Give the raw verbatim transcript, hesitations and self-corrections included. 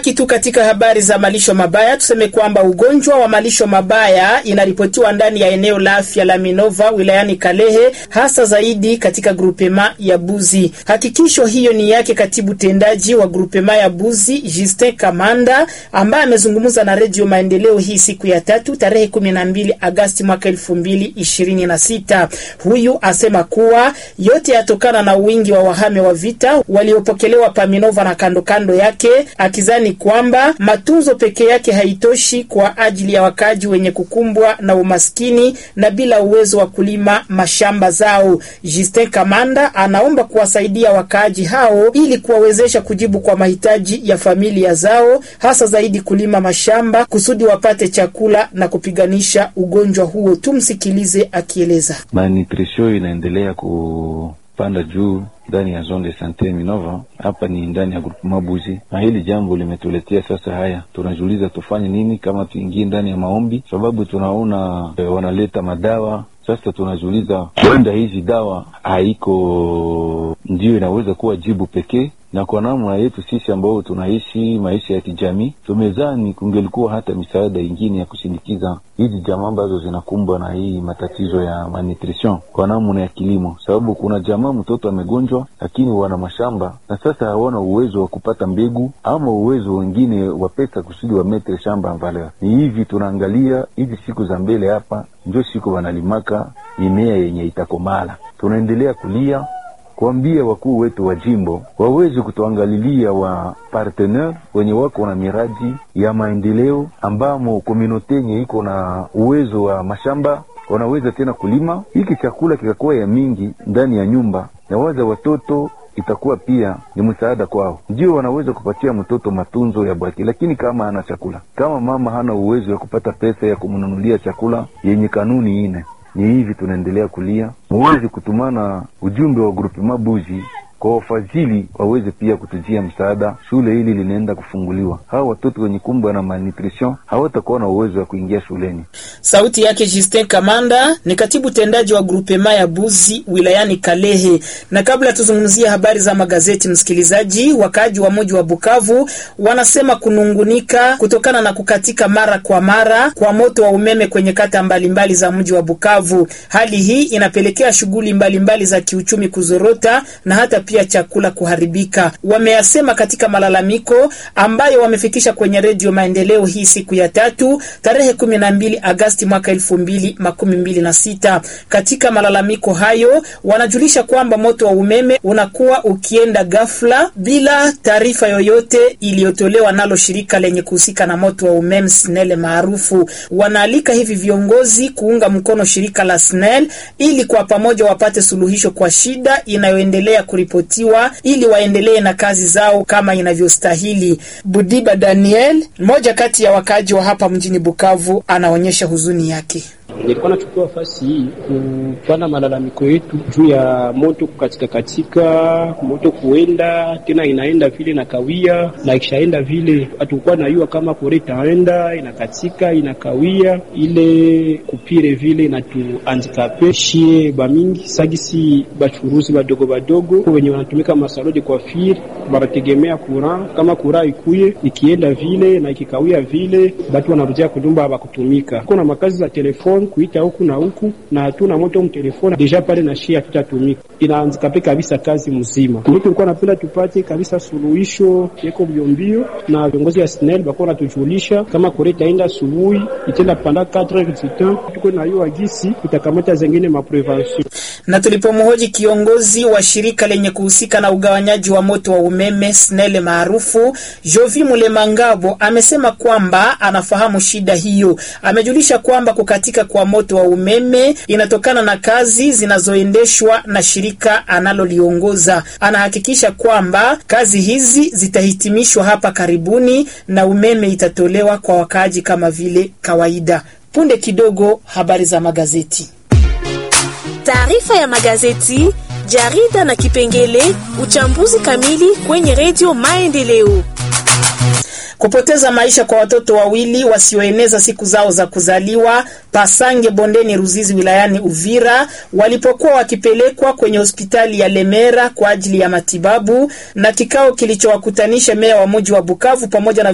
Tukibaki tu katika habari za malisho mabaya, tuseme kwamba ugonjwa wa malisho mabaya inaripotiwa ndani ya eneo la afya la Minova wilayani Kalehe, hasa zaidi katika grupema ya Buzi. Hakikisho hiyo ni yake katibu tendaji wa grupema ya Buzi, Justin Kamanda, ambaye amezungumza na Radio Maendeleo hii siku ya tatu tarehe kumi na mbili Agosti mwaka elfu mbili ishirini na sita. Huyu asema kuwa yote yatokana na wingi wa wahame wa vita waliopokelewa pa Minova na kando kando yake, akizani kwamba matunzo peke yake haitoshi kwa ajili ya wakaji wenye kukumbwa na umaskini na bila uwezo wa kulima mashamba zao. Justin Kamanda anaomba kuwasaidia wakaji hao ili kuwawezesha kujibu kwa mahitaji ya familia zao, hasa zaidi kulima mashamba kusudi wapate chakula na kupiganisha ugonjwa huo. Tumsikilize akieleza. Malnutrition inaendelea kupanda juu ndani ya zone de sante Minova, hapa ni ndani ya grupu Mabuzi, na hili jambo limetuletea sasa haya. Tunajiuliza tufanye nini, kama tuingie ndani ya maombi, sababu tunaona e, wanaleta madawa. Sasa tunajiuliza kwenda hizi dawa haiko ndio inaweza kuwa jibu pekee, na kwa namna yetu sisi ambao tunaishi maisha ya kijamii tumezani kungelikuwa hata misaada ingine ya kusindikiza hizi jamaa ambazo zinakumbwa na hii matatizo ya malnutrition kwa namna ya kilimo, sababu kuna jamaa mtoto amegonjwa lakini wana mashamba na sasa hawana uwezo wa kupata mbegu ama uwezo wengine wa pesa kusudi wa metre shamba valeur. Ni hivi tunaangalia hizi siku za mbele hapa ndio siku wanalimaka mimea yenye itakomala. Tunaendelea kulia kuambia wakuu wetu wa jimbo waweze kutuangalilia wa partenaire wenye wako na miradi ya maendeleo ambamo community yenye iko na uwezo wa mashamba wanaweza tena kulima hiki chakula kikakuwa ya mingi ndani ya nyumba, na waza watoto itakuwa pia ni msaada kwao. Ndio wanaweza kupatia mtoto matunzo ya baki, lakini kama hana chakula, kama mama hana uwezo wa kupata pesa ya kumnunulia chakula yenye kanuni ine, ni hivi tunaendelea kulia. Muweze kutumana ujumbe wa grupu Mabuzi kwa wafadhili waweze pia kutujia msaada. Shule hili linaenda kufunguliwa, hao watoto wenye kumbwa na malnutrition hawatakuwa na uwezo wa kuingia shuleni. Sauti yake Justin Kamanda, ni katibu tendaji wa grupema ya Buzi wilayani Kalehe. Na kabla tuzungumzie habari za magazeti, msikilizaji, wakaji wa mji wa Bukavu wanasema kunungunika kutokana na kukatika mara kwa mara kwa moto wa umeme kwenye kata mbalimbali za mji wa Bukavu. Hali hii inapelekea shughuli mbalimbali za kiuchumi kuzorota na hata pia chakula kuharibika. Wameyasema katika malalamiko ambayo wamefikisha kwenye Radio Maendeleo hii siku ya tatu tarehe kumi na mbili Agosti mwaka elfu mbili makumi mbili na sita. Katika malalamiko hayo wanajulisha kwamba moto wa umeme unakuwa ukienda ghafla bila taarifa yoyote iliyotolewa nalo shirika lenye kuhusika na moto wa umeme S N E L maarufu. Wanaalika hivi viongozi kuunga mkono shirika la S N E L ili kwa pamoja wapate suluhisho kwa shida inayoendelea kuripotiwa ili waendelee na kazi zao kama inavyostahili. Budiba Daniel, mmoja kati ya wakaji wa hapa mjini Bukavu, anaonyesha huzuni yake. Nilikuwa nachukua nafasi hii kupana malalamiko yetu juu ya moto kukatika katika, moto kuenda tena inaenda vile na kawia, na ikishaenda vile hatukuwa na yua kama kore taenda inakatika inakawia, ile kupire vile na tu handicapé shie ba mingi sagisi bachuruzi badogo badogo wenye wanatumika masalode kwa fir barategemea kura, kama kura ikuye ikienda vile na ikikawia vile batu wanarudia kudumba bakutumika. Kuna makazi za telefoni kuita huku na huku na hatuna moto mtelefoni deja pale na shia tutatumika, inaanzika pe kabisa kazi mzima. Mimi tulikuwa napenda tupate kabisa suluhisho yeko mbiombio, na viongozi ya S N E L bako natujulisha kama koreta enda subuhi itenda panda quatre heures du temps, tuko na hiyo agisi itakamata zingine ma prevention. Na tulipomhoji kiongozi wa shirika lenye kuhusika na ugawanyaji wa moto wa umeme S N E L maarufu Jovi Mulemangabo, amesema kwamba anafahamu shida hiyo. Amejulisha kwamba kukatika kwa moto wa umeme inatokana na kazi zinazoendeshwa na shirika analoliongoza. Anahakikisha kwamba kazi hizi zitahitimishwa hapa karibuni na umeme itatolewa kwa wakaji kama vile kawaida. Punde kidogo habari za magazeti. Taarifa ya magazeti, jarida na kipengele uchambuzi kamili kwenye Radio Maendeleo. Kupoteza maisha kwa watoto wawili wasioeneza siku zao za kuzaliwa Pasange bondeni Ruzizi wilayani Uvira walipokuwa wakipelekwa kwenye hospitali ya Lemera kwa ajili ya matibabu, na kikao kilichowakutanisha meya wa mji wa Bukavu pamoja na